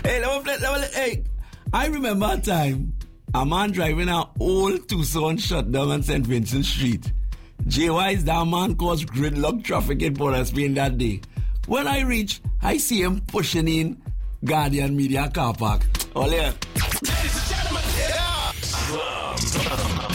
Hey, I remember a time a man driving an old Tucson shut down on St. Vincent Street. JY's that man caused gridlock traffic in Port of Spain that day. When I reach, I see him pushing in Guardian Media car park. Ole.